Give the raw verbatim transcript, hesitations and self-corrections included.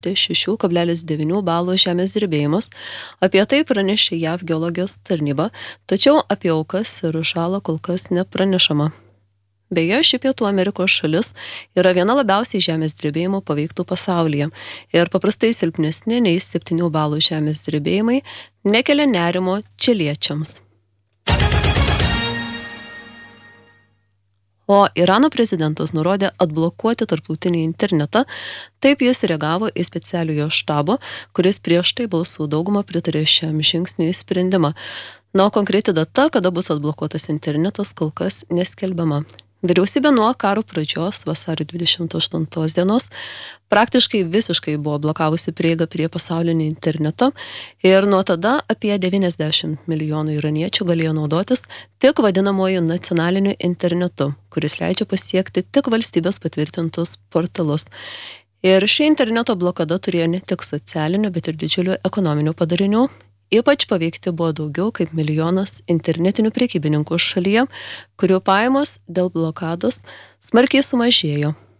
šeši kablelis devyni balų žemės drebėjimas. Apie tai pranešė J A V geologijos tarnyba, tačiau apie aukas ir žalą kol kas nepranešama. Beje, ši Pietų Amerikos šalis yra viena labiausiai žemės drebėjimo paveiktų pasaulyje ir paprastai silpnesni nei septynių balų žemės drebėjimai nekelia nerimo čiliečiams. O Irano prezidentas nurodė atblokuoti tarptautinį internetą, taip jis reagavo į specialiojo štabo, kuris prieš tai balsų daugumą pritarė šiam žingsniui sprendimą. Na, o konkreti data, kada bus atblokuotas internetas, kol kas neskelbiama. Vyriausybė nuo karo pradžios vasario dvidešimt aštuntos dienos praktiškai visiškai buvo blokavusi prieigą prie pasaulinio interneto ir nuo tada apie devyniasdešimt milijonų iraniečių galėjo naudotis tik vadinamoju nacionaliniu internetu, kuris leidžia pasiekti tik valstybės patvirtintus portalus. Ir ši interneto blokada turėjo ne tik socialinių, bet ir didžiulių ekonominių padarinių. Ypač paveikti buvo daugiau kaip milijonas internetinių prekybininkų šalyje, kurių pajamos dėl blokados smarkiai sumažėjo.